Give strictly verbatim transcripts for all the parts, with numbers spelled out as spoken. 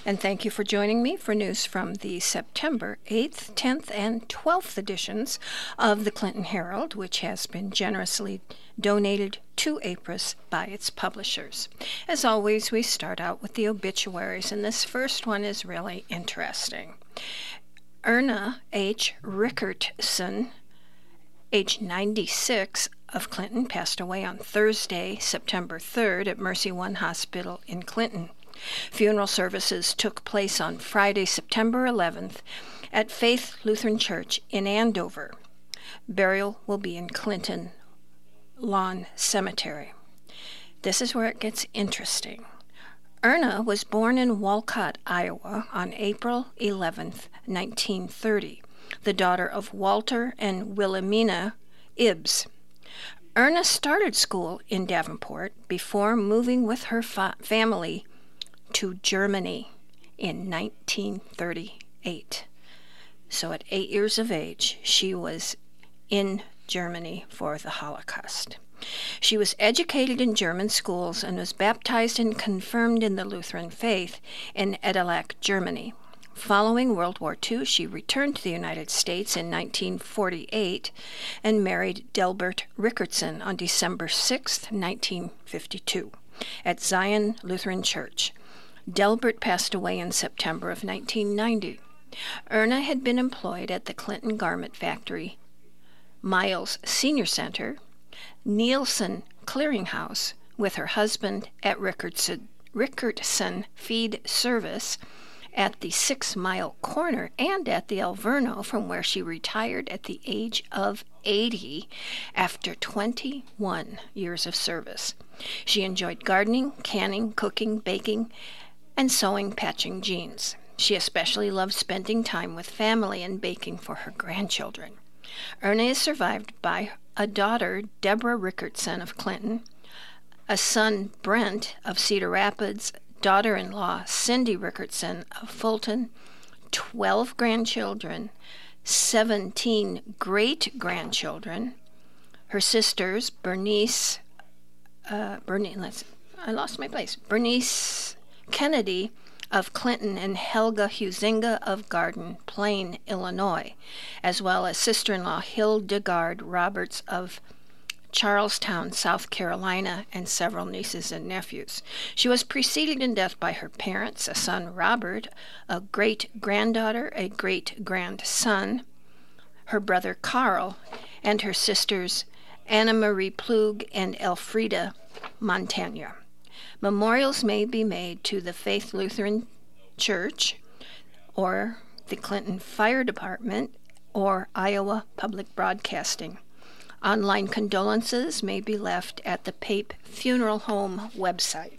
And thank you for joining me for news from the September eighth, tenth, and twelfth editions of the Clinton Herald, which has been generously donated to APRIS by its publishers. As always, we start out with the obituaries, and this first one is really interesting. Erna H. Rickertson, age ninety-six, of Clinton, passed away on Thursday, September third, at Mercy One Hospital in Clinton. Funeral services took place on Friday, September eleventh, at Faith Lutheran Church in Andover. Burial will be in Clinton Lawn Cemetery. This is where it gets interesting. Erna was born in Walcott, Iowa, on April eleventh, nineteen thirty, the daughter of Walter and Wilhelmina Ibbs. Erna started school in Davenport before moving with her fa- family to Germany in nineteen thirty-eight. So at eight years of age, she was in Germany for the Holocaust. She was educated in German schools and was baptized and confirmed in the Lutheran faith in Edelach, Germany. Following World War Two, she returned to the United States in nineteen forty-eight and married Delbert Rickertson on December sixth, nineteen fifty-two, at Zion Lutheran Church. Delbert passed away in September of nineteen ninety. Erna had been employed at the Clinton Garment Factory, Miles Senior Center, Nielsen Clearinghouse, with her husband at Rickertson, Rickertson Feed Service, at the Six Mile Corner, and at the Alverno, from where she retired at the age of eighty after twenty-one years of service. She enjoyed gardening, canning, cooking, baking, and sewing patching jeans. She especially loved spending time with family and baking for her grandchildren. Erna is survived by a daughter, Deborah Rickertson of Clinton, a son, Brent, of Cedar Rapids, daughter-in-law, Cindy Rickertson of Fulton, twelve grandchildren, seventeen great-grandchildren, her sisters, Bernice, uh, Bernice, let's, I lost my place, Bernice Kennedy of Clinton and Helga Huizinga of Garden Plain, Illinois, as well as sister-in-law Hildegard Roberts of Charlestown, South Carolina, and several nieces and nephews. She was preceded in death by her parents, a son, Robert, a great-granddaughter, a great-grandson, her brother, Carl, and her sisters, Anna Marie Plug and Elfrida Montagna. Memorials may be made to the Faith Lutheran Church or the Clinton Fire Department or Iowa Public Broadcasting. Online condolences may be left at the Pape Funeral Home website.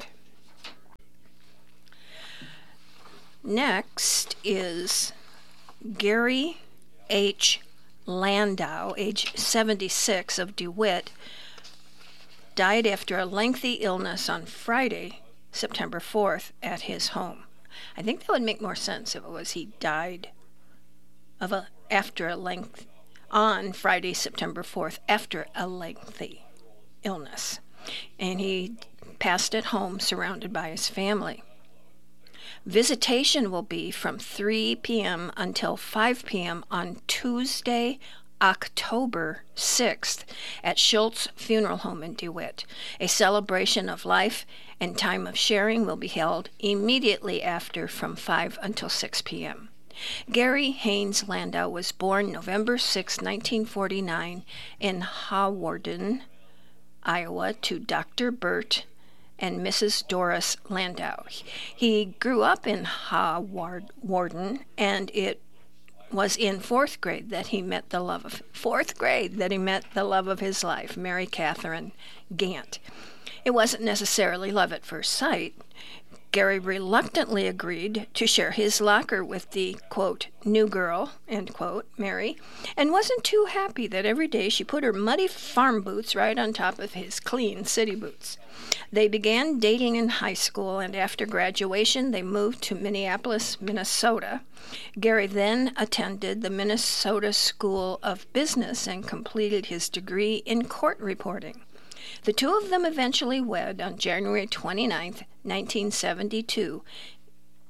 Next is Gary H. Landau, age seventy-six, of DeWitt, died after a lengthy illness on Friday, September fourth, at his home. I think that would make more sense if it was he died of a after a length on Friday, September fourth, after a lengthy illness. And he passed at home surrounded by his family. Visitation will be from three p.m. until five p.m. on Tuesday, October sixth, at Schultz Funeral Home in DeWitt. A celebration of life and time of sharing will be held immediately after from five until six p.m. Gary Haynes Landau was born November sixth, nineteen forty-nine, in Hawarden, Iowa, to Doctor Bert and Missus Doris Landau. He grew up in Hawarden, and it was in fourth grade that he met the love of fourth grade that he met the love of his life, Mary Catherine Gant. It wasn't necessarily love at first sight. Gary reluctantly agreed to share his locker with the, quote, new girl, end quote, Mary, and wasn't too happy that every day she put her muddy farm boots right on top of his clean city boots. They began dating in high school, and after graduation they moved to Minneapolis, Minnesota. Gary then attended the Minnesota School of Business and completed his degree in court reporting. The two of them eventually wed on January twenty-ninth, nineteen seventy-two,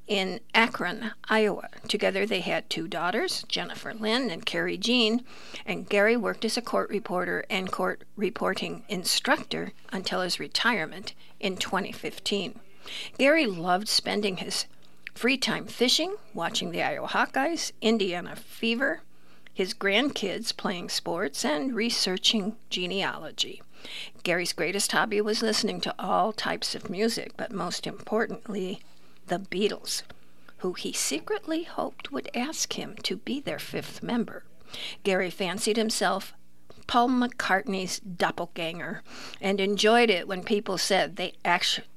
in Akron, Iowa. Together they had two daughters, Jennifer Lynn and Carrie Jean, and Gary worked as a court reporter and court reporting instructor until his retirement in twenty fifteen. Gary loved spending his free time fishing, watching the Iowa Hawkeyes, Indiana Fever, his grandkids playing sports, and researching genealogy. Gary's greatest hobby was listening to all types of music, but most importantly, the Beatles, who he secretly hoped would ask him to be their fifth member. Gary fancied himself Paul McCartney's doppelganger and enjoyed it when people said they actually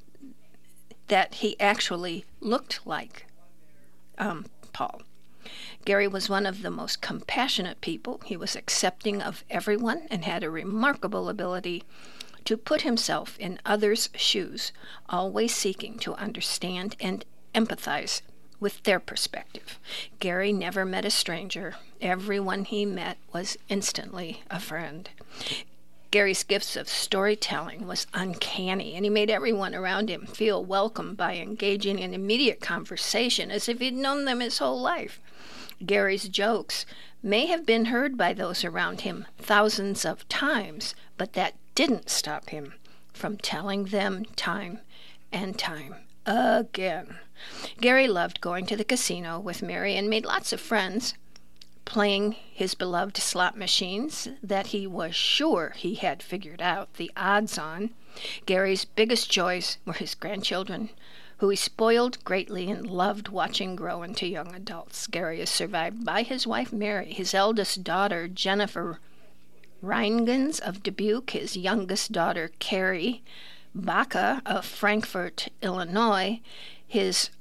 that he actually looked like um, Paul. Gary was one of the most compassionate people. He was accepting of everyone and had a remarkable ability to put himself in others' shoes, always seeking to understand and empathize with their perspective. Gary never met a stranger. Everyone he met was instantly a friend. Gary's gifts of storytelling was uncanny, and he made everyone around him feel welcome by engaging in immediate conversation as if he'd known them his whole life. Gary's jokes may have been heard by those around him thousands of times, but that didn't stop him from telling them time and time again. Gary loved going to the casino with Mary and made lots of friends, playing his beloved slot machines that he was sure he had figured out the odds on. Gary's biggest joys were his grandchildren, who he spoiled greatly and loved watching grow into young adults. Gary is survived by his wife Mary, his eldest daughter Jennifer Reingens of Dubuque, his youngest daughter Carrie Baca of Frankfort, Illinois, his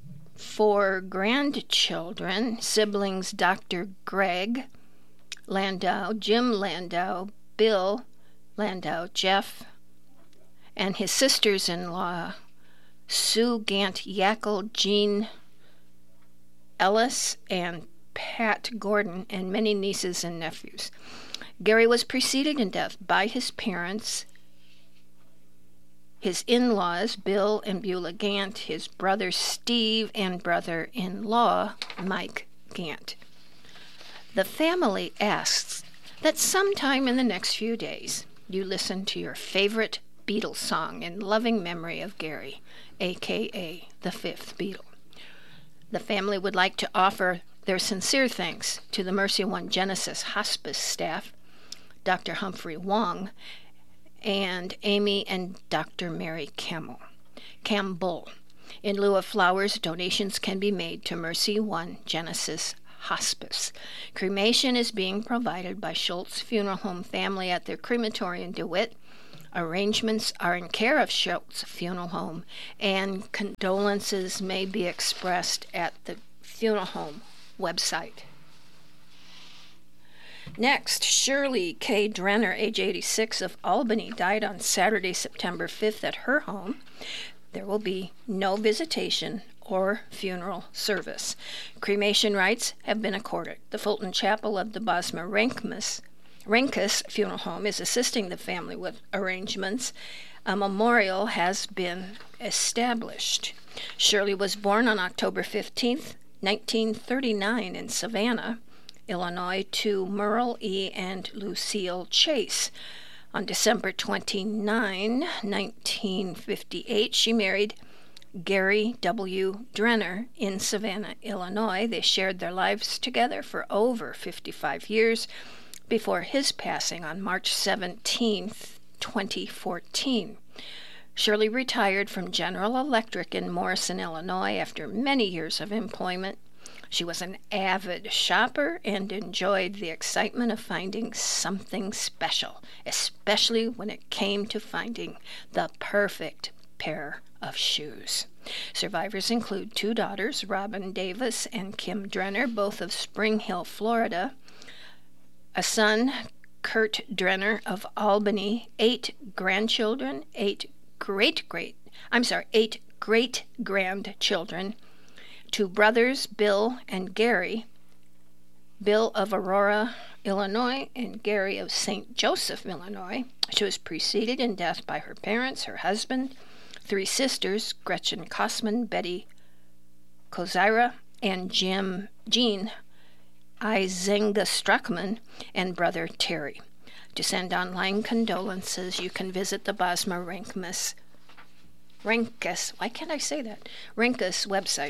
four grandchildren, siblings Doctor Greg Landau, Jim Landau, Bill Landau, Jeff, and his sisters-in-law, Sue Gant Yackel, Jean Ellis, and Pat Gordon, and many nieces and nephews. Gary was preceded in death by his parents, his in-laws, Bill and Beulah Gant, his brother Steve, and brother-in-law, Mike Gant. The family asks that sometime in the next few days you listen to your favorite Beatles song in loving memory of Gary, a k a the fifth Beatle. The family would like to offer their sincere thanks to the Mercy One Genesis hospice staff, Doctor Humphrey Wong, and Amy and Doctor Mary Campbell. Campbell. In lieu of flowers, donations can be made to Mercy One Genesis Hospice. Cremation is being provided by Schultz Funeral Home family at their crematory in DeWitt. Arrangements are in care of Schultz Funeral Home, and condolences may be expressed at the funeral home website. Next, Shirley K. Drenner, age eighty-six, of Albany, died on Saturday, September fifth at her home. There will be no visitation or funeral service. Cremation rites have been accorded. The Fulton Chapel of the Bosma Renkus Renkus Funeral Home is assisting the family with arrangements. A memorial has been established. Shirley was born on October fifteenth, nineteen thirty-nine in Savannah, Illinois, to Merle E. and Lucille Chase. On December twenty-ninth, nineteen fifty-eight, she married Gary W. Drenner in Savannah, Illinois. They shared their lives together for over fifty-five years before his passing on March seventeenth, twenty fourteen. Shirley retired from General Electric in Morrison, Illinois, after many years of employment. She was an avid shopper and enjoyed the excitement of finding something special, especially when it came to finding the perfect pair of shoes. Survivors include two daughters, Robin Davis and Kim Drenner, both of Spring Hill, Florida, a son, Kurt Drenner of Albany, eight grandchildren, eight great-great, I'm sorry, eight great-grandchildren, two brothers, Bill and Gary, Bill of Aurora, Illinois, and Gary of Saint Joseph, Illinois. She was preceded in death by her parents, her husband, three sisters, Gretchen Kossman, Betty Kozira and Jim Jean Izenga Struckman and brother Terry. To send online condolences, you can visit the Bosma Renkus, Renkus, why can't I say that? Renkus website.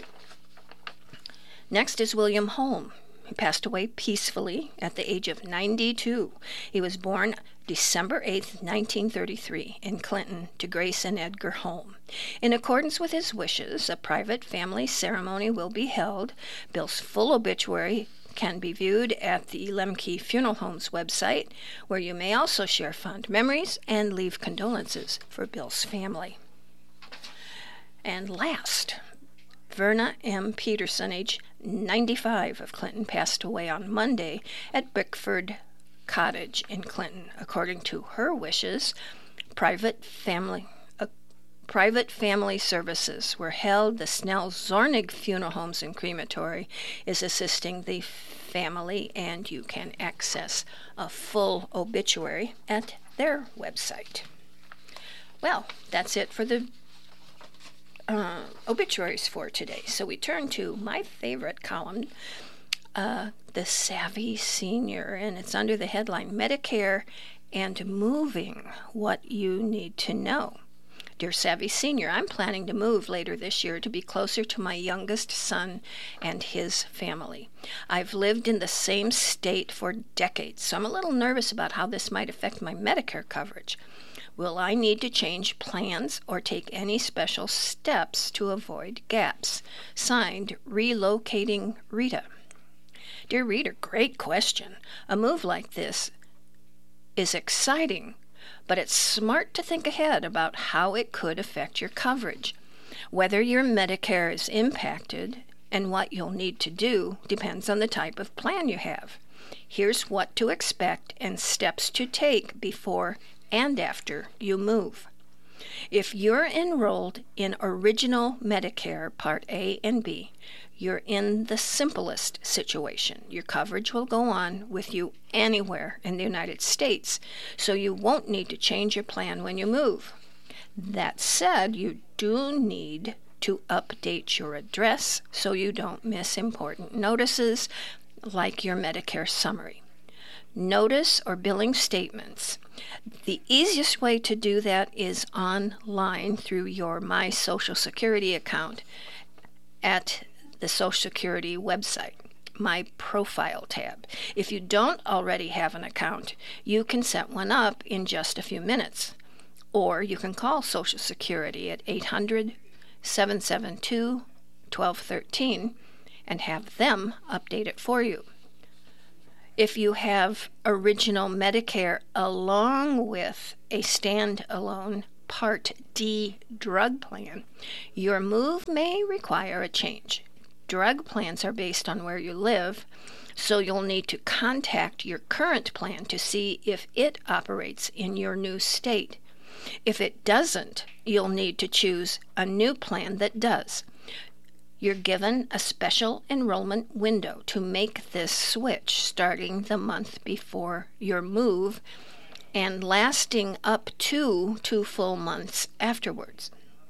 Next is William Holm. He passed away peacefully at the age of ninety-two. He was born December eighth, nineteen thirty-three, in Clinton to Grace and Edgar Holm. In accordance with his wishes, a private family ceremony will be held. Bill's full obituary can be viewed at the Lemke Funeral Home's website, where you may also share fond memories and leave condolences for Bill's family. And last, Verna M. Peterson, age ninety-five, of Clinton, passed away on Monday at Bickford Cottage in Clinton. According to her wishes, private family uh, private family services were held. The Snell Zornig Funeral Homes and Crematory is assisting the family, and you can access a full obituary at their website. Well, that's it for the Uh, obituaries for today. So we turn to my favorite column, uh, The Savvy Senior, and it's under the headline Medicare and Moving, What You Need to Know. Dear Savvy Senior, I'm planning to move later this year to be closer to my youngest son and his family. I've lived in the same state for decades, so I'm a little nervous about how this might affect my Medicare coverage. Will I need to change plans or take any special steps to avoid gaps? Signed, Relocating Rita. Dear reader, great question. A move like this is exciting, but it's smart to think ahead about how it could affect your coverage. Whether your Medicare is impacted and what you'll need to do depends on the type of plan you have. Here's what to expect and steps to take before and after you move. If you're enrolled in Original Medicare Part A and B, you're in the simplest situation. Your coverage will go on with you anywhere in the United States, so you won't need to change your plan when you move. That said, you do need to update your address so you don't miss important notices like your Medicare summary. Notice or billing statements. The easiest way to do that is online through your My Social Security account at the Social Security website, My Profile tab. If you don't already have an account, you can set one up in just a few minutes. Or you can call Social Security at eight hundred, seven seven two, one two one three and have them update it for you. If you have Original Medicare along with a standalone Part D drug plan, your move may require a change. Drug plans are based on where you live, so you'll need to contact your current plan to see if it operates in your new state. If it doesn't, you'll need to choose a new plan that does. You're given a special enrollment window to make this switch starting the month before your move and lasting up to two full months afterwards.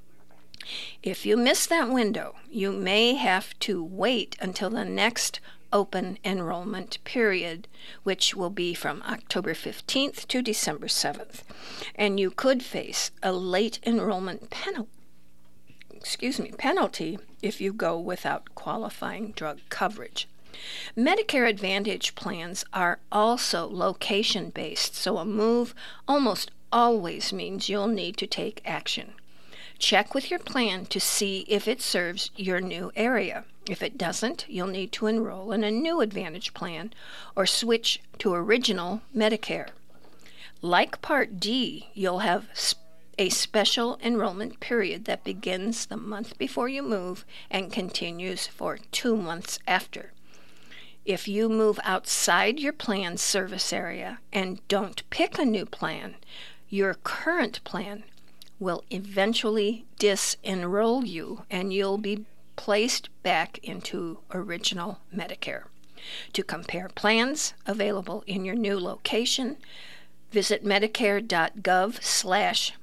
If you miss that window, you may have to wait until the next open enrollment period, which will be from October fifteenth to December seventh, and you could face a late enrollment penalty. Excuse me, penalty if you go without qualifying drug coverage. Medicare Advantage plans are also location-based, so a move almost always means you'll need to take action. Check with your plan to see if it serves your new area. If it doesn't, you'll need to enroll in a new Advantage plan or switch to Original Medicare. Like Part D, you'll have sp- a special enrollment period that begins the month before you move and continues for two months after. If you move outside your plan's service area and don't pick a new plan, your current plan will eventually disenroll you and you'll be placed back into Original Medicare. To compare plans available in your new location, visit medicare.gov slash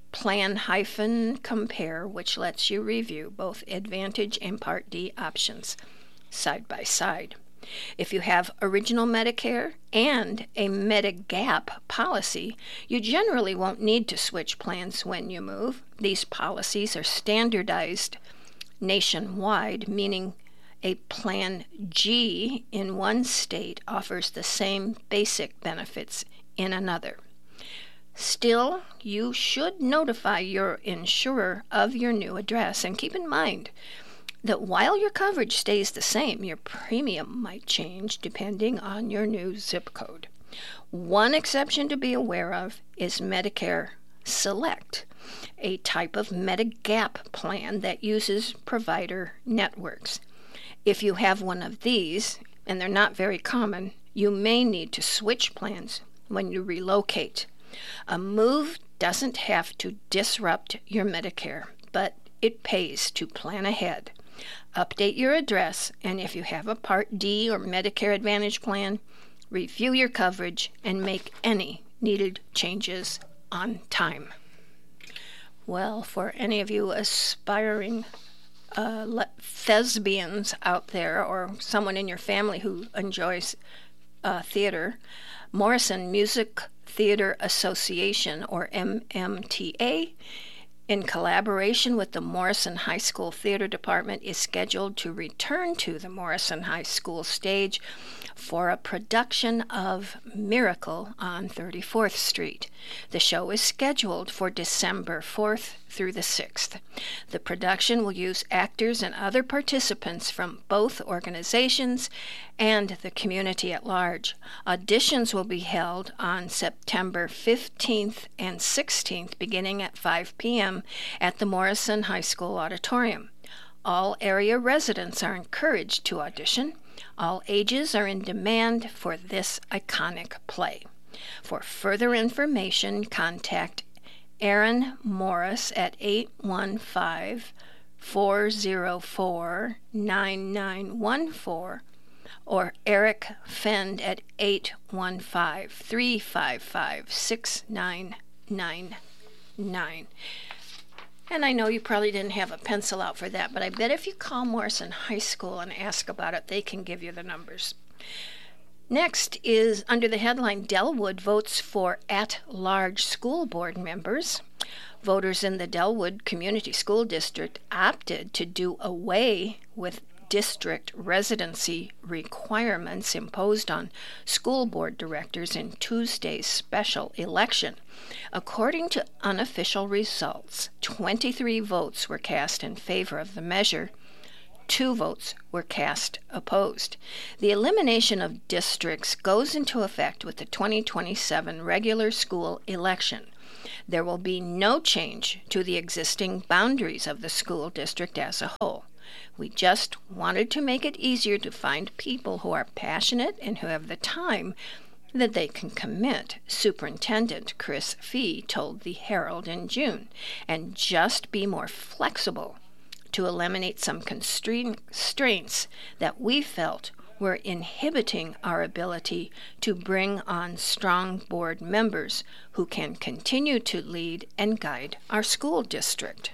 Plan-Compare, which lets you review both Advantage and Part D options side by side. If you have Original Medicare and a Medigap policy, you generally won't need to switch plans when you move. These policies are standardized nationwide, meaning a Plan G in one state offers the same basic benefits in another. Still, you should notify your insurer of your new address, and keep in mind that while your coverage stays the same, your premium might change depending on your new zip code. One exception to be aware of is Medicare Select, a type of Medigap plan that uses provider networks. If you have one of these, and they're not very common, you may need to switch plans when you relocate. A move doesn't have to disrupt your Medicare, but it pays to plan ahead. Update your address, and if you have a Part D or Medicare Advantage plan, review your coverage and make any needed changes on time. Well, for any of you aspiring uh, le- thespians out there, or someone in your family who enjoys uh, theater, Morrison Music Theater Association, or M M T A, in collaboration with the Morrison High School Theater Department, is scheduled to return to the Morrison High School stage for a production of Miracle on thirty-fourth Street. The show is scheduled for December fourth through the sixth. The production will use actors and other participants from both organizations and the community at large. Auditions will be held on September fifteenth and sixteenth, beginning at five p.m. at the Morrison High School Auditorium. All area residents are encouraged to audition. All ages are in demand for this iconic play. For further information, contact Aaron Morris at eight one five, four zero four, nine nine one four or Eric Fend at eight one five, three five five, six nine nine nine. And I know you probably didn't have a pencil out for that, but I bet if you call Morrison High School and ask about it, they can give you the numbers. Next is, under the headline, Dellwood votes for at-large school board members. Voters in the Dellwood Community School District opted to do away with district residency requirements imposed on school board directors in Tuesday's special election. According to unofficial results, twenty-three votes were cast in favor of the measure. Two votes were cast opposed. The elimination of districts goes into effect with the twenty twenty-seven regular school election. There will be no change to the existing boundaries of the school district as a whole. We just wanted to make it easier to find people who are passionate and who have the time that they can commit, Superintendent Chris Fee told the Herald in June, and just be more flexible to eliminate some constraints that we felt were inhibiting our ability to bring on strong board members who can continue to lead and guide our school district.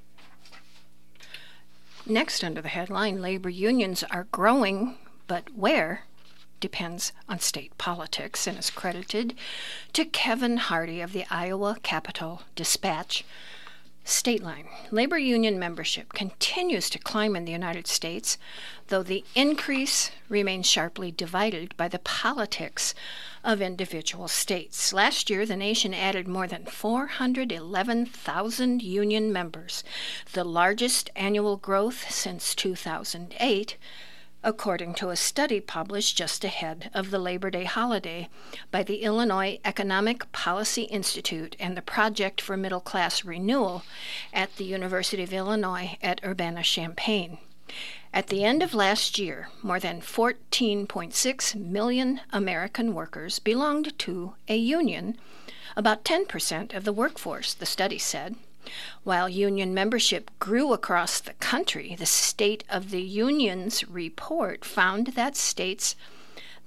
Next, under the headline, labor unions are growing, but where depends on state politics, and is credited to Kevin Hardy of the Iowa Capitol Dispatch. State line. Labor union membership continues to climb in the United States, though the increase remains sharply divided by the politics of individual states. Last year, the nation added more than four hundred eleven thousand union members, the largest annual growth since two thousand eight, according to a study published just ahead of the Labor Day holiday by the Illinois Economic Policy Institute and the Project for Middle Class Renewal at the University of Illinois at Urbana-Champaign. At the end of last year, more than fourteen point six million American workers belonged to a union, about ten percent of the workforce, the study said. While union membership grew across the country, the State of the Union's report found that states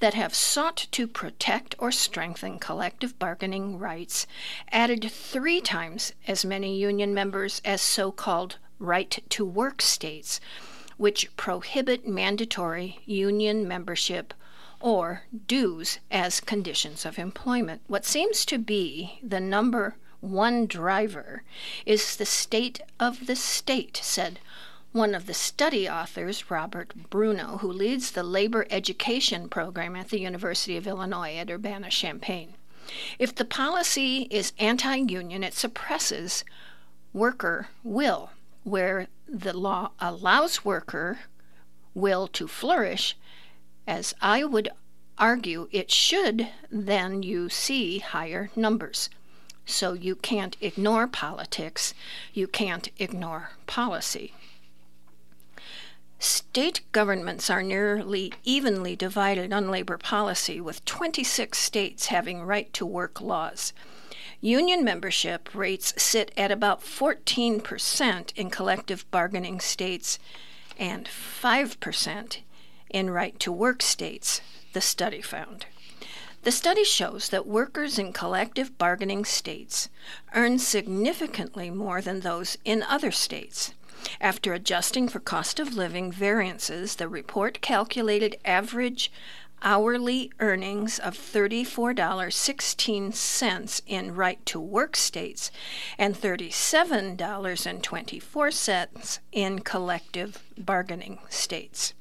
that have sought to protect or strengthen collective bargaining rights added three times as many union members as so-called right-to-work states, which prohibit mandatory union membership or dues as conditions of employment. What seems to be the number one driver is the state of the state, said one of the study authors, Robert Bruno, who leads the labor education program at the University of Illinois at Urbana-Champaign. If the policy is anti-union, it suppresses worker will. Where the law allows worker will to flourish, as I would argue it should, then you see higher numbers. So you can't ignore politics, you can't ignore policy. State governments are nearly evenly divided on labor policy, with twenty-six states having right-to-work laws. Union membership rates sit at about fourteen percent in collective bargaining states and five percent in right-to-work states, the study found. The study shows that workers in collective bargaining states earn significantly more than those in other states. After adjusting for cost of living variances, the report calculated average hourly earnings of thirty-four dollars and sixteen cents in right-to-work states and thirty-seven dollars and twenty-four cents in collective bargaining states.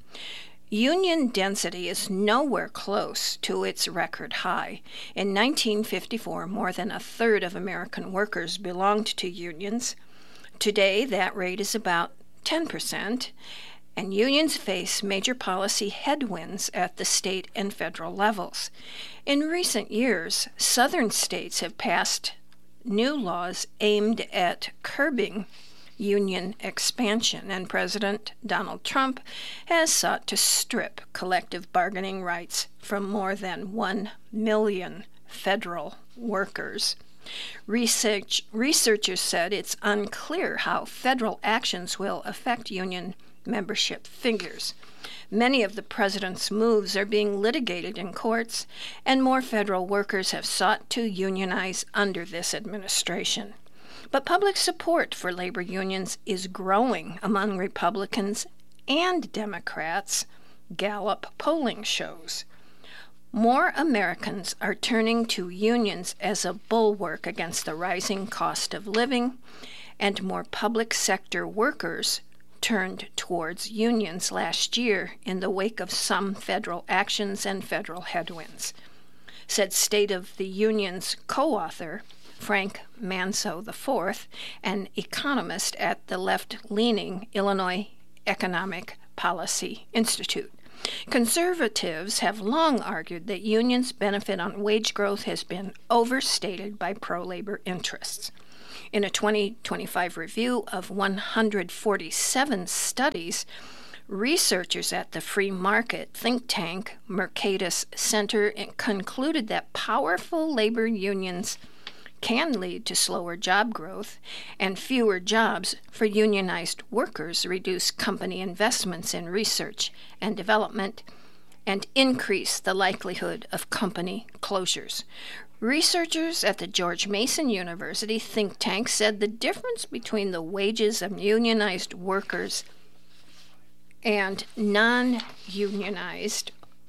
Union density is nowhere close to its record high. In nineteen fifty-four, more than a third of American workers belonged to unions. Today, that rate is about ten percent, and unions face major policy headwinds at the state and federal levels. In recent years, southern states have passed new laws aimed at curbing union expansion, and President Donald Trump has sought to strip collective bargaining rights from more than one million federal workers. Research, researchers said it's unclear how federal actions will affect union membership figures. Many of the president's moves are being litigated in courts, and more federal workers have sought to unionize under this administration. But public support for labor unions is growing among Republicans and Democrats, Gallup polling shows. More Americans are turning to unions as a bulwark against the rising cost of living, and more public sector workers turned towards unions last year in the wake of some federal actions and federal headwinds, said State of the Union's co-author, Frank Manso the fourth, an economist at the left-leaning Illinois Economic Policy Institute. Conservatives have long argued that unions' benefit on wage growth has been overstated by pro-labor interests. In a twenty twenty-five review of one hundred forty-seven studies, researchers at the free market think tank Mercatus Center concluded that powerful labor unions can lead to slower job growth, and fewer jobs for unionized workers reduce company investments in research and development and increase the likelihood of company closures. Researchers at the George Mason University think tank said the difference between the wages of unionized workers and non-unionized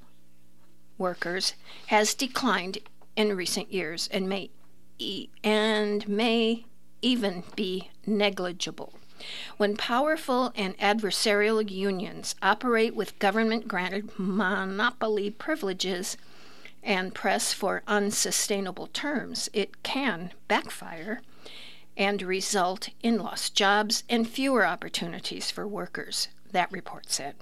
workers has declined in recent years and may e- and may even be negligible. When powerful and adversarial unions operate with government-granted monopoly privileges and press for unsustainable terms, it can backfire and result in lost jobs and fewer opportunities for workers, that report said.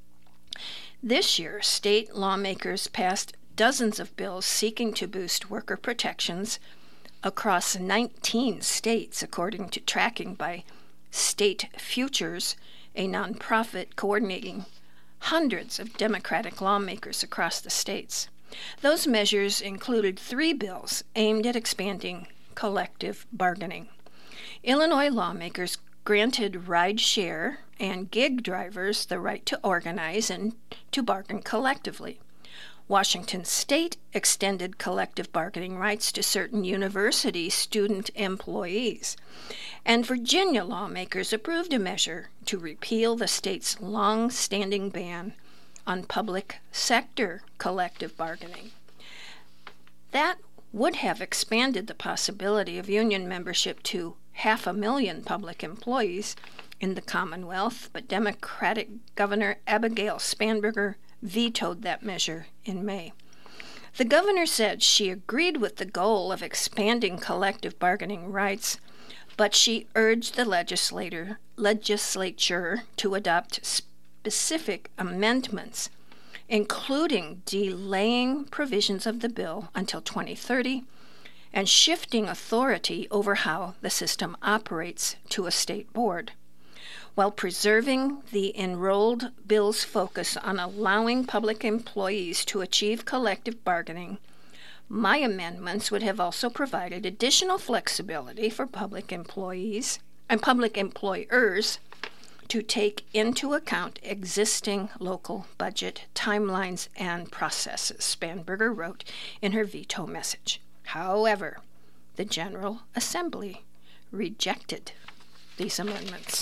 This year, state lawmakers passed dozens of bills seeking to boost worker protections across nineteen states, according to tracking by State Futures, a nonprofit coordinating hundreds of Democratic lawmakers across the states. Those measures included three bills aimed at expanding collective bargaining. Illinois lawmakers granted ride-share and gig drivers the right to organize and to bargain collectively. Washington State extended collective bargaining rights to certain university student employees. And Virginia lawmakers approved a measure to repeal the state's long-standing ban on public sector collective bargaining. That would have expanded the possibility of union membership to half a million public employees in the Commonwealth, but Democratic Governor Abigail Spanberger vetoed that measure in May. The governor said she agreed with the goal of expanding collective bargaining rights, but she urged the legislator, legislature to adopt specific amendments, including delaying provisions of the bill until twenty thirty and shifting authority over how the system operates to a state board, while preserving the enrolled bill's focus on allowing public employees to achieve collective bargaining. My amendments would have also provided additional flexibility for public employees and public employers to take into account existing local budget timelines and processes, Spanberger wrote in her veto message. However, the General Assembly rejected these amendments.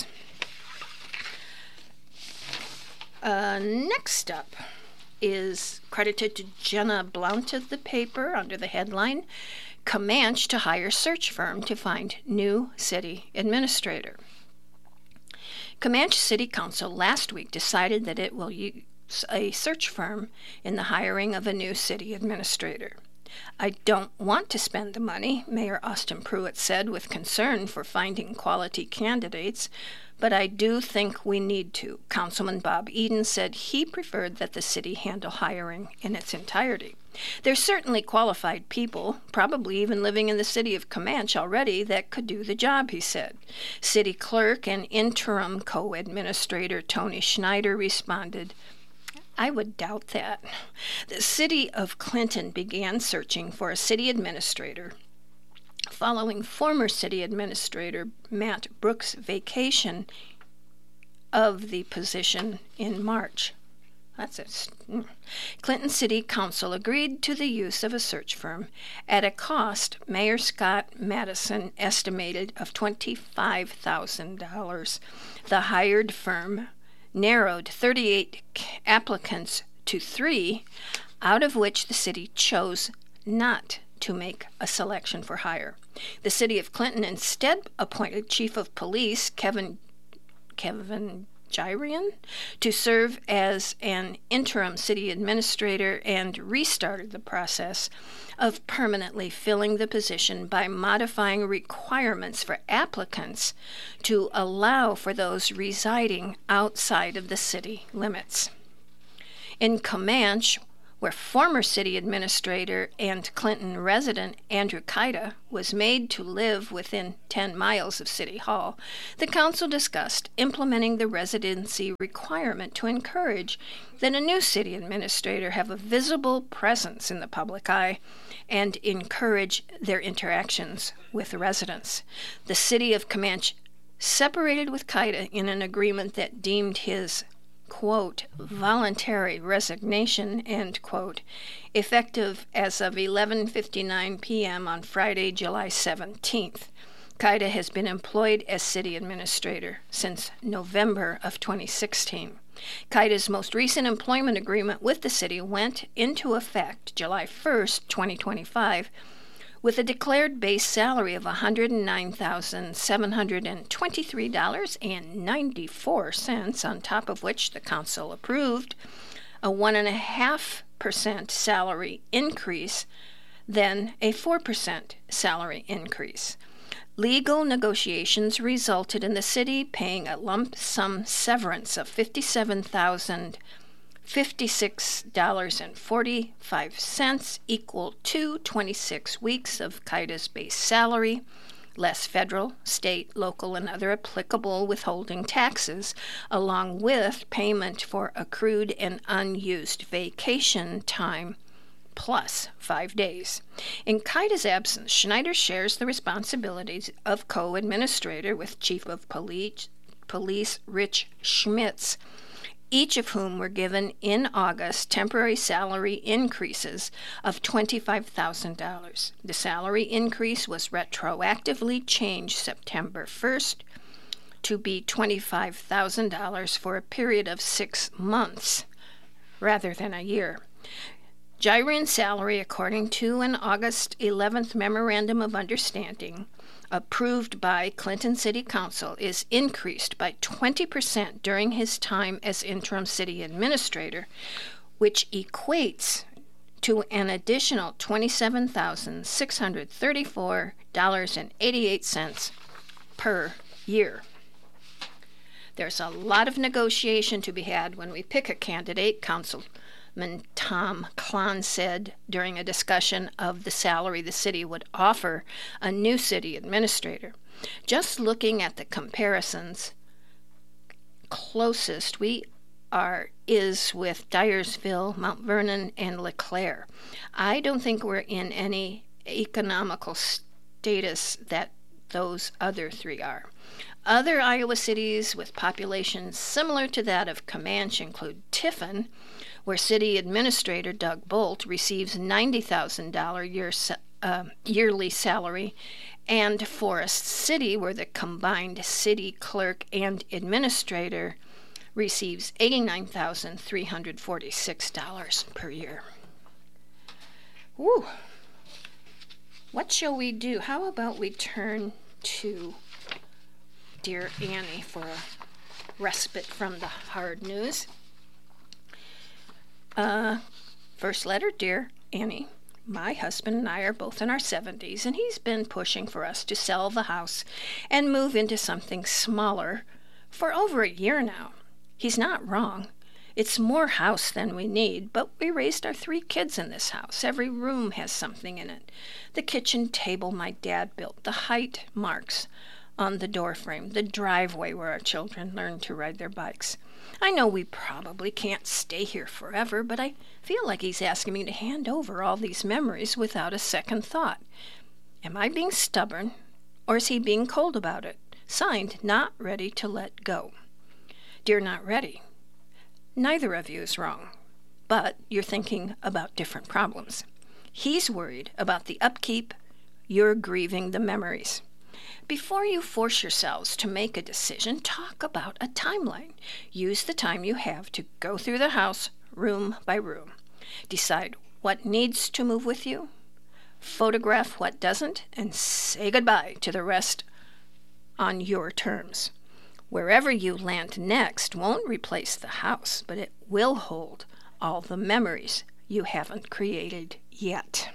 Uh, next up is credited to Jenna Blount of the paper under the headline, Comanche to hire search firm to find new city administrator. Comanche City Council last week decided that it will use a search firm in the hiring of a new city administrator. I don't want to spend the money, Mayor Austin Pruitt said with concern for finding quality candidates, but I do think we need to. Councilman Bob Eden said he preferred that the city handle hiring in its entirety. There's certainly qualified people, probably even living in the city of Comanche already, that could do the job, he said. City clerk and interim co-administrator Tony Schneider responded, I would doubt that. The city of Clinton began searching for a city administrator following former city administrator Matt Brooks' vacation of the position in March. That's it. Clinton City Council agreed to the use of a search firm at a cost Mayor Scott Madison estimated of twenty-five thousand dollars. The hired firm narrowed thirty-eight applicants to three, out of which the city chose not to make a selection for hire. The city of Clinton instead appointed Chief of Police Kevin Kevin Gyrian to serve as an interim city administrator and restarted the process of permanently filling the position by modifying requirements for applicants to allow for those residing outside of the city limits. In Comanche, where former city administrator and Clinton resident Andrew Kaida was made to live within ten miles of City Hall, the council discussed implementing the residency requirement to encourage that a new city administrator have a visible presence in the public eye and encourage their interactions with the residents. The city of Comanche separated with Kaida in an agreement that deemed his quote, voluntary resignation, end quote, effective as of eleven fifty-nine p.m. on Friday, July seventeenth. Kaida has been employed as city administrator since November of twenty sixteen. Kaida's most recent employment agreement with the city went into effect July first, twenty twenty-five, with a declared base salary of one hundred nine thousand seven hundred twenty-three dollars and ninety-four cents, on top of which the council approved a one point five percent salary increase, then a four percent salary increase. Legal negotiations resulted in the city paying a lump sum severance of fifty-seven thousand fifty-six dollars and forty-five cents, equal to twenty-six weeks of Kaida's base salary, less federal, state, local, and other applicable withholding taxes, along with payment for accrued and unused vacation time, plus five days. In Kaida's absence, Schneider shares the responsibilities of co-administrator with Chief of Police, Police Rich Schmitz, each of whom were given in August temporary salary increases of twenty-five thousand dollars. The salary increase was retroactively changed September first to be twenty-five thousand dollars for a period of six months rather than a year. Gyron's salary, according to an August eleventh Memorandum of Understanding, approved by Clinton City Council, is increased by twenty percent during his time as interim city administrator, which equates to an additional twenty-seven thousand six hundred thirty-four dollars and eighty-eight cents per year. There's a lot of negotiation to be had when we pick a candidate, Councilman Tom Klon said during a discussion of the salary the city would offer a new city administrator. Just looking at the comparisons, closest we are is with Dyersville, Mount Vernon, and LeClaire. I don't think we're in any economical status that those other three are. Other Iowa cities with populations similar to that of Comanche include Tiffin, where City Administrator Doug Bolt receives ninety thousand dollars year, uh, yearly salary, and Forest City, where the combined city clerk and administrator receives eighty-nine thousand three hundred forty-six dollars per year. Woo! What shall we do? How about we turn to Dear Annie for a respite from the hard news? Uh, first letter, Dear Annie, my husband and I are both in our seventies, and he's been pushing for us to sell the house and move into something smaller for over a year now. He's not wrong. It's more house than we need, but we raised our three kids in this house. Every room has something in it. The kitchen table my dad built, the height marks on the doorframe, the driveway where our children learn to ride their bikes. I know we probably can't stay here forever, but I feel like he's asking me to hand over all these memories without a second thought. Am I being stubborn, or is he being cold about it? Signed, Not Ready to Let Go. Dear Not Ready, neither of you is wrong, but you're thinking about different problems. He's worried about the upkeep, you're grieving the memories. Before you force yourselves to make a decision, talk about a timeline. Use the time you have to go through the house room by room. Decide what needs to move with you, photograph what doesn't, and say goodbye to the rest on your terms. Wherever you land next won't replace the house, but it will hold all the memories you haven't created yet.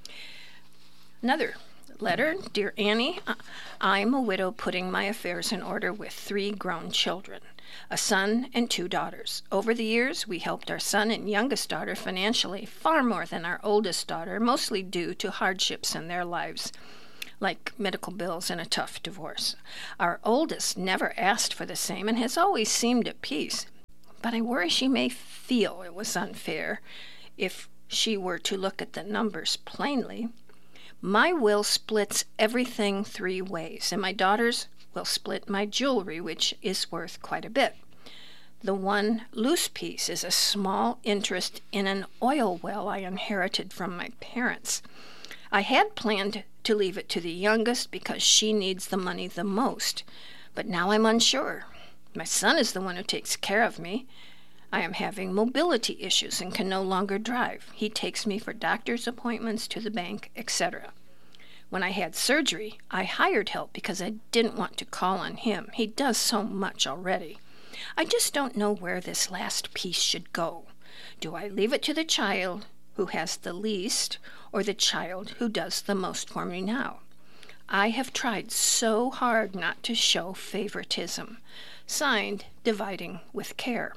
Another letter, Dear Annie, I'm a widow putting my affairs in order with three grown children, a son and two daughters. Over the years, we helped our son and youngest daughter financially far more than our oldest daughter, mostly due to hardships in their lives, like medical bills and a tough divorce. Our oldest never asked for the same and has always seemed at peace, but I worry she may feel it was unfair if she were to look at the numbers plainly. My will splits everything three ways, and my daughters will split my jewelry, which is worth quite a bit. The one loose piece is a small interest in an oil well I inherited from my parents. I had planned to leave it to the youngest because she needs the money the most, but now I'm unsure. My son is the one who takes care of me. I am having mobility issues and can no longer drive. He takes me for doctor's appointments, to the bank, et cetera. When I had surgery, I hired help because I didn't want to call on him. He does so much already. I just don't know where this last piece should go. Do I leave it to the child who has the least, or the child who does the most for me now? I have tried so hard not to show favoritism. Signed, Dividing with Care.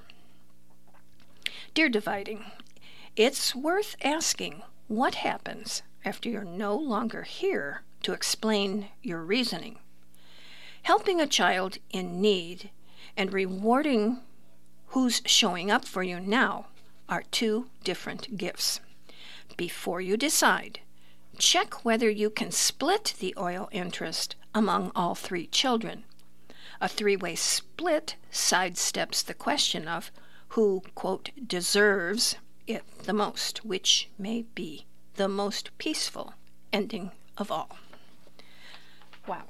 Dear Dividing, it's worth asking what happens after you're no longer here to explain your reasoning. Helping a child in need and rewarding who's showing up for you now are two different gifts. Before you decide, check whether you can split the oil interest among all three children. A three-way split sidesteps the question of who, quote, deserves it the most, which may be the most peaceful ending of all. Wow.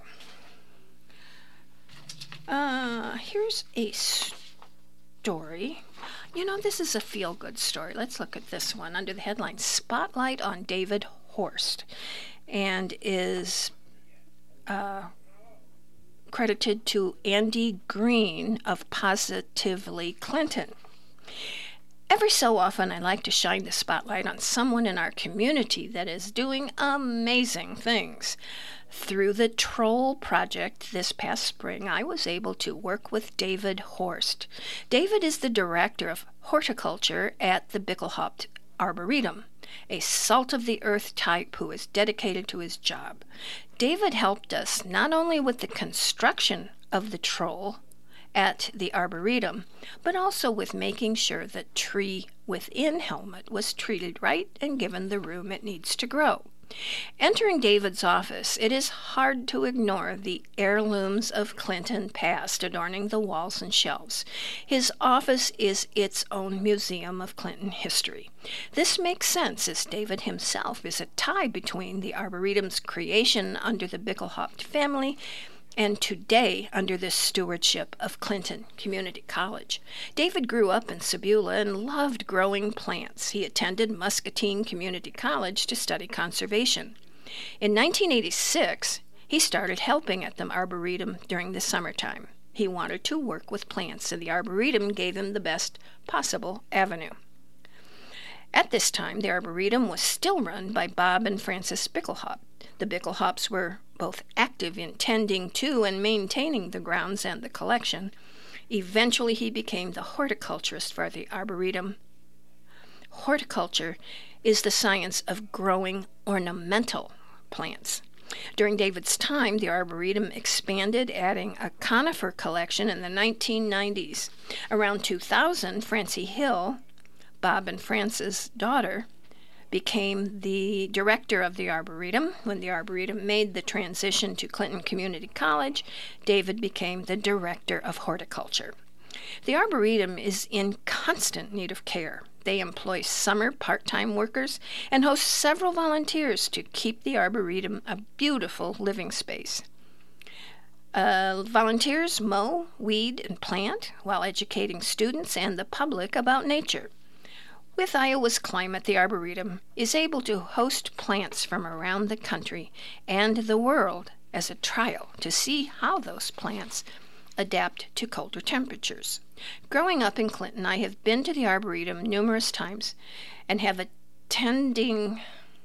Uh, here's a story. You know, this is a feel-good story. Let's look at this one under the headline, Spotlight on David Horst, and is uh, credited to Andy Green of Positively Clinton. Every so often, I like to shine the spotlight on someone in our community that is doing amazing things. Through the Troll Project this past spring, I was able to work with David Horst. David is the director of horticulture at the Bickelhaupt Arboretum, a salt-of-the-earth type who is dedicated to his job. David helped us not only with the construction of the troll at the Arboretum, but also with making sure the tree within Helmut was treated right and given the room it needs to grow. Entering David's office, it is hard to ignore the heirlooms of Clinton past adorning the walls and shelves. His office is its own museum of Clinton history. This makes sense, as David himself is a tie between the Arboretum's creation under the Bickelhaupt family and today under the stewardship of Clinton Community College. David grew up in Sebula and loved growing plants. He attended Muscatine Community College to study conservation. In nineteen eighty-six, he started helping at the Arboretum during the summertime. He wanted to work with plants, and the Arboretum gave him the best possible avenue. At this time, the Arboretum was still run by Bob and Frances Bickelhaupt. The Bickelhaupts were both active in tending to and maintaining the grounds and the collection. Eventually, he became the horticulturist for the Arboretum. Horticulture is the science of growing ornamental plants. During David's time, the Arboretum expanded, adding a conifer collection in the nineteen nineties. Around two thousand, Francie Hill, Bob and Frances' daughter, became the director of the Arboretum. When the Arboretum made the transition to Clinton Community College, David became the director of horticulture. The Arboretum is in constant need of care. They employ summer part-time workers and host several volunteers to keep the Arboretum a beautiful living space. Uh, volunteers mow, weed, and plant while educating students and the public about nature. With Iowa's climate, the Arboretum is able to host plants from around the country and the world as a trial to see how those plants adapt to colder temperatures. Growing up in Clinton, I have been to the Arboretum numerous times and have attending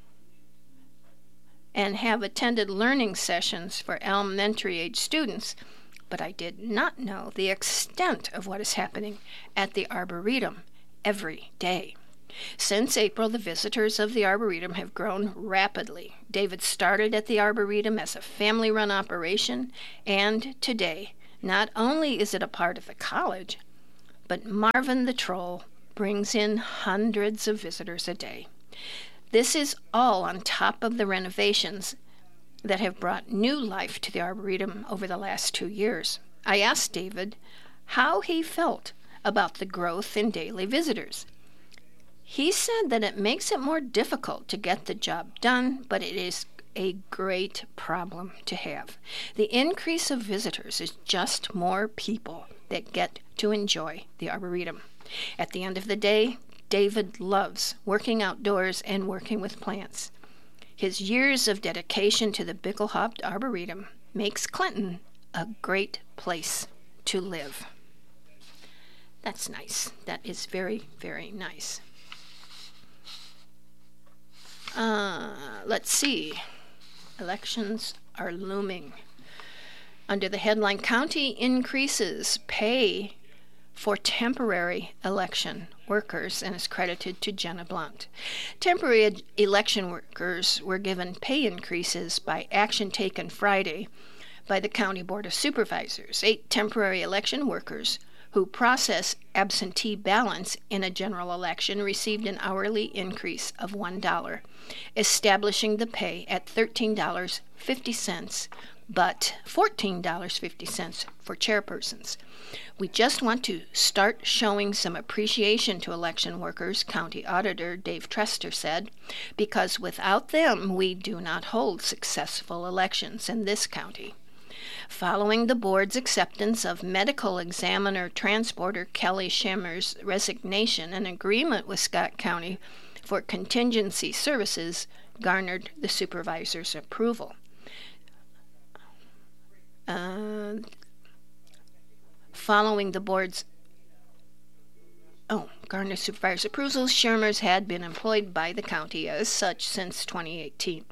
and have attended learning sessions for elementary age students, but I did not know the extent of what is happening at the Arboretum every day. Since April, the visitors of the Arboretum have grown rapidly. David started at the Arboretum as a family-run operation, and today, not only is it a part of the college, but Marvin the Troll brings in hundreds of visitors a day. This is all on top of the renovations that have brought new life to the Arboretum over the last two years. I asked David how he felt about the growth in daily visitors. He said that it makes it more difficult to get the job done, but it is a great problem to have. The increase of visitors is just more people that get to enjoy the Arboretum. At the end of the day, David loves working outdoors and working with plants. His years of dedication to the Bickelhaupt Arboretum makes Clinton a great place to live. That's nice. That is very, very nice. Uh, let's see. Elections are looming. Under the headline, County increases pay for temporary election workers, and is credited to Jenna Blunt. Temporary ed- election workers were given pay increases by action taken Friday by the County Board of Supervisors. Eight temporary election workers who process absentee ballots in a general election received an hourly increase of one dollar, establishing the pay at thirteen dollars and fifty cents but fourteen dollars and fifty cents for chairpersons. We just want to start showing some appreciation to election workers, County Auditor Dave Trester said, because without them we do not hold successful elections in this county. Following the board's acceptance of medical examiner transporter Kelly Schemmer's resignation, an agreement with Scott County for contingency services garnered the supervisor's approval. Uh, following the board's oh, garnered supervisor's approval, Schemmer's had been employed by the county as such since twenty eighteen.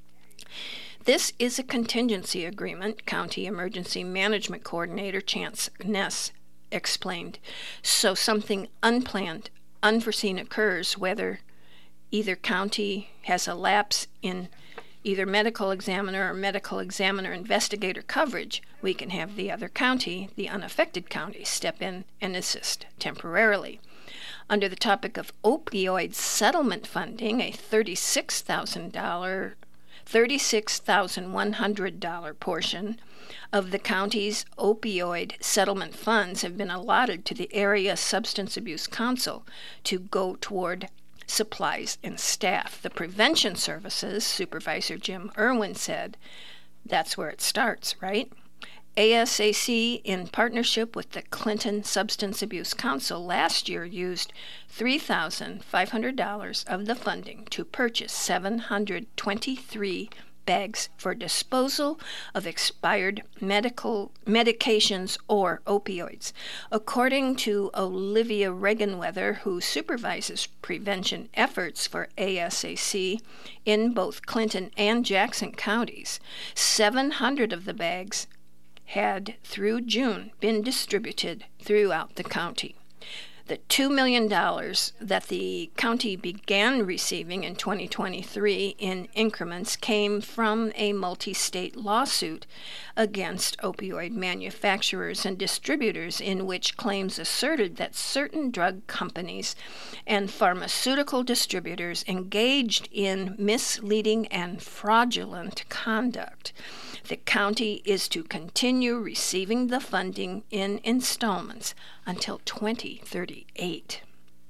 This is a contingency agreement, County Emergency Management Coordinator Chance Ness explained. So something unplanned, unforeseen occurs, whether either county has a lapse in either medical examiner or medical examiner investigator coverage, we can have the other county, the unaffected county, step in and assist temporarily. Under the topic of opioid settlement funding, a thirty-six thousand dollars thirty-six thousand one hundred dollars portion of the county's opioid settlement funds have been allotted to the Area Substance Abuse Council to go toward supplies and staff. The prevention services, Supervisor Jim Irwin said, that's where it starts, right? A S A C, in partnership with the Clinton Substance Abuse Council, last year used three thousand five hundred dollars of the funding to purchase seven hundred twenty-three bags for disposal of expired medical medications or opioids. According to Olivia Regenweather, who supervises prevention efforts for A S A C in both Clinton and Jackson counties, seven hundred of the bags had, through June, been distributed throughout the county. The two million dollars that the county began receiving in twenty twenty-three in increments came from a multi-state lawsuit against opioid manufacturers and distributors, in which claims asserted that certain drug companies and pharmaceutical distributors engaged in misleading and fraudulent conduct. The county is to continue receiving the funding in installments until twenty thirty-eight.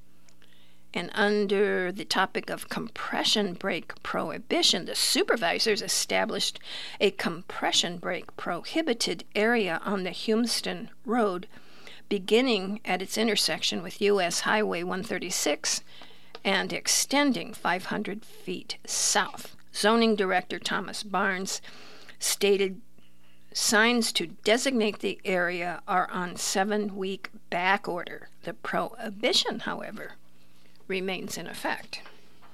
And under the topic of compression brake prohibition, the supervisors established a compression brake prohibited area on the Humston Road, beginning at its intersection with U S Highway one thirty-six and extending five hundred feet south. Zoning Director Thomas Barnes stated signs to designate the area are on seven-week back order. The prohibition, however, remains in effect.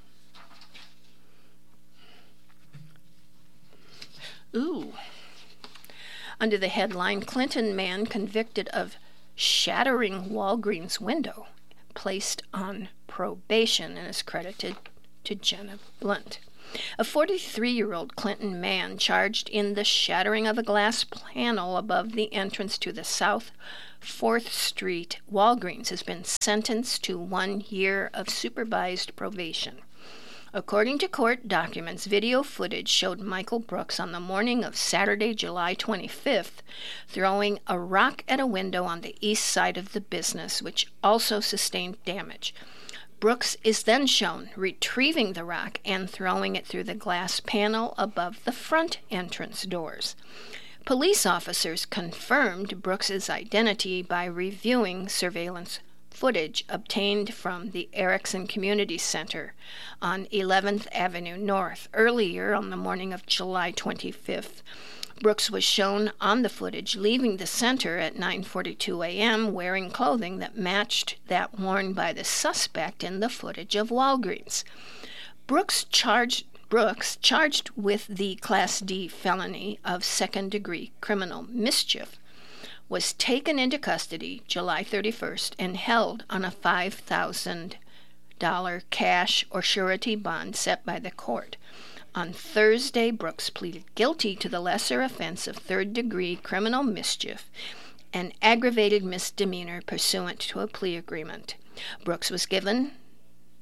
Ooh. Under the headline, Clinton man convicted of shattering Walgreens window placed on probation, and is credited to Jenna Blunt. A forty-three-year-old Clinton man charged in the shattering of a glass panel above the entrance to the South fourth Street Walgreens has been sentenced to one year of supervised probation. According to court documents, video footage showed Michael Brooks on the morning of Saturday, July twenty-fifth, throwing a rock at a window on the east side of the business, which also sustained damage. Brooks is then shown retrieving the rock and throwing it through the glass panel above the front entrance doors. Police officers confirmed Brooks's identity by reviewing surveillance footage obtained from the Erickson Community Center on eleventh Avenue North. Earlier on the morning of July twenty-fifth, Brooks was shown on the footage leaving the center at nine forty-two a.m. wearing clothing that matched that worn by the suspect in the footage of Walgreens. Brooks charged Brooks, charged with the Class D felony of second-degree criminal mischief, was taken into custody July thirty-first and held on a five thousand dollars cash or surety bond set by the court. On Thursday, Brooks pleaded guilty to the lesser offense of third-degree criminal mischief, an aggravated misdemeanor pursuant to a plea agreement. Brooks was given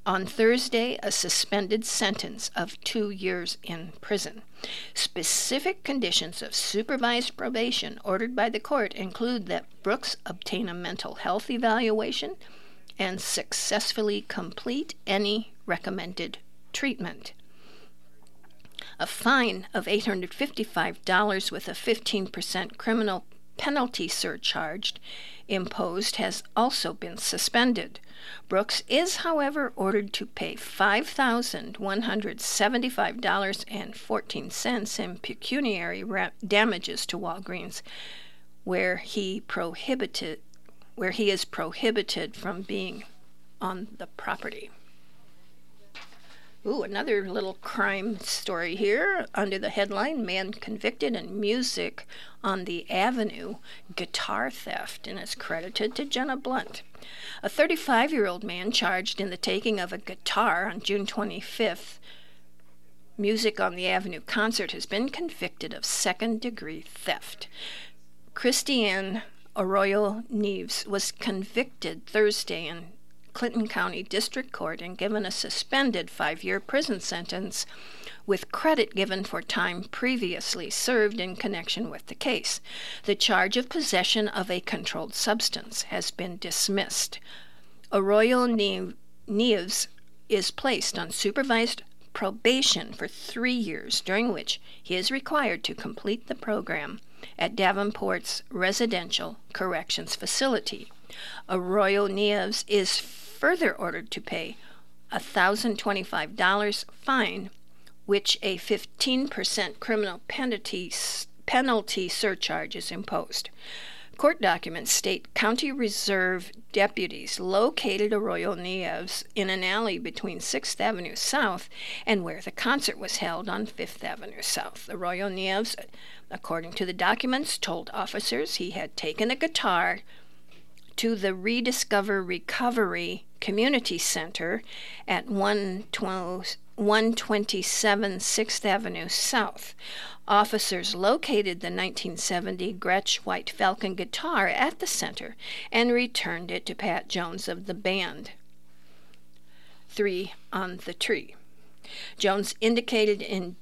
On Thursday, a suspended sentence of two years in prison. Specific conditions of supervised probation ordered by the court include that Brooks obtain a mental health evaluation and successfully complete any recommended treatment. A fine of eight hundred fifty-five dollars with a fifteen percent criminal penalty surcharge imposed has also been suspended. Brooks is, however, ordered to pay five thousand one hundred seventy-five dollars and fourteen cents in pecuniary ra- damages to Walgreens, where he prohibited, where he is prohibited from being on the property. Ooh, another little crime story here under the headline, Man Convicted in Music on the Avenue, Guitar Theft, and is credited to Jenna Blunt. A thirty-five-year-old man charged in the taking of a guitar on June twenty-fifth Music on the Avenue concert has been convicted of second-degree theft. Christiane Arroyo Neves was convicted Thursday in Clinton County District Court and given a suspended five-year prison sentence with credit given for time previously served in connection with the case. The charge of possession of a controlled substance has been dismissed. Arroyo Neves is placed on supervised probation for three years, during which he is required to complete the program at Davenport's Residential Corrections Facility. Arroyo Neves is further ordered to pay a one thousand twenty-five dollars fine, which a fifteen percent criminal penalty, penalty surcharge is imposed. Court documents state County Reserve deputies located Arroyo Neves in an alley between sixth Avenue South and where the concert was held on fifth Avenue South. Arroyo Neves, according to the documents, told officers he had taken a guitar to the Rediscover Recovery Community Center at one twenty-seven sixth Avenue South. Officers located the nineteen seventy Gretsch White Falcon guitar at the center and returned it to Pat Jones of the band Three on the Tree. Jones indicated in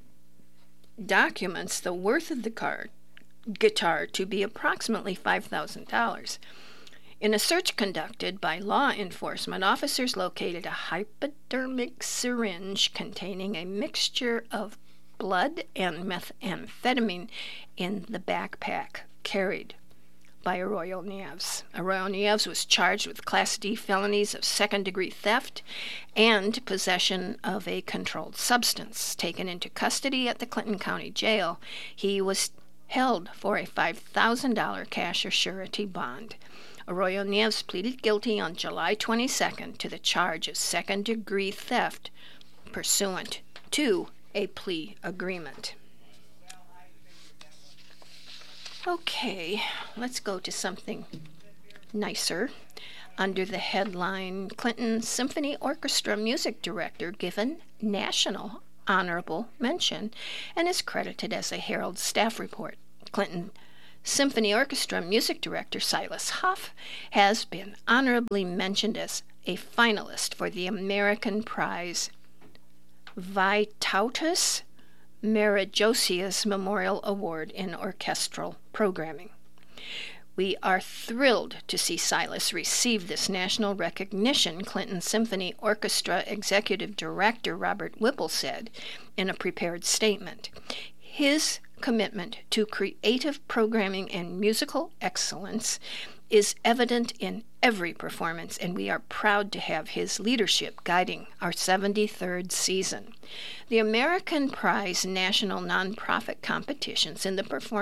documents the worth of the car, guitar to be approximately five thousand dollars. In a search conducted by law enforcement, officers located a hypodermic syringe containing a mixture of blood and methamphetamine in the backpack carried by Arroyo Neves. Arroyo Neves was charged with Class D felonies of second-degree theft and possession of a controlled substance. Taken into custody at the Clinton County Jail, he was held for a five thousand dollars cash or surety bond. Arroyo Neves pleaded guilty on July twenty-second to the charge of second-degree theft pursuant to a plea agreement. Okay, let's go to something nicer. Under the headline, Clinton Symphony Orchestra music director given national honorable mention and is credited as a Herald staff report. Clinton Symphony Orchestra music director Silas Huff has been honorably mentioned as a finalist for the American Prize Vytautas Maragosius Memorial Award in Orchestral Programming. We are thrilled to see Silas receive this national recognition, Clinton Symphony Orchestra Executive Director Robert Whipple said in a prepared statement. His commitment to creative programming and musical excellence is evident in every performance, and we are proud to have his leadership guiding our seventy-third season. The American Prize National Nonprofit Competitions in the Performance